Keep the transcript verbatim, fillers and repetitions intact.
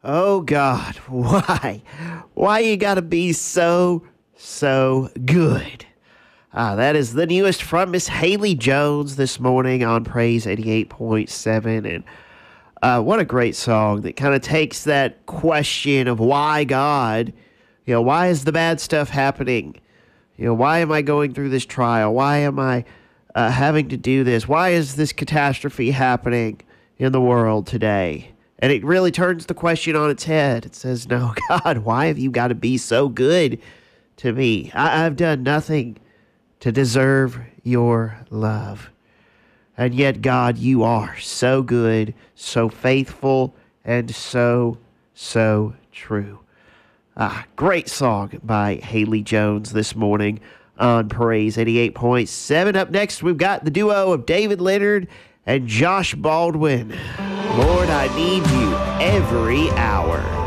Oh God, why? Why you gotta be so, so good? Ah, that is the newest from Miss Haley Jones this morning on Praise eighty-eight point seven. And uh, what a great song that kind of takes that question of why God, you know, why is the bad stuff happening? You know, why am I going through this trial? Why am I uh, having to do this? Why is this catastrophe happening in the world today? And it really turns the question on its head. It says, no, God, why have you got to be so good to me? I- I've done nothing to deserve your love. And yet, God, you are so good, so faithful, and so, so true. Ah, great song by Haley Jones this morning on Praise eighty-eight point seven. Up next, we've got the duo of David Leonard and Josh Baldwin. Lord, I need you every hour.